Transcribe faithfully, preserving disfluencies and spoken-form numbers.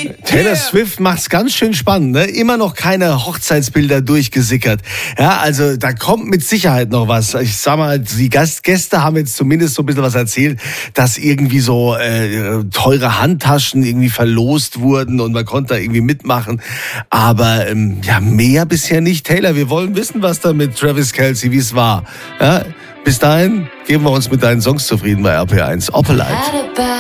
Taylor Swift macht's ganz schön spannend, ne? Immer noch keine Hochzeitsbilder durchgesickert. Ja, also da kommt mit Sicherheit noch was. Ich sag mal, die Gast Gäste haben jetzt zumindest so ein bisschen was erzählt, dass irgendwie so äh, teure Handtaschen irgendwie verlost wurden und man konnte da irgendwie mitmachen. Aber ähm, ja, mehr bisher nicht. Taylor, wir wollen wissen, was da mit Travis Kelce, wie es war. Ja, bis dahin geben wir uns mit deinen Songs zufrieden bei R P eins. Opelite.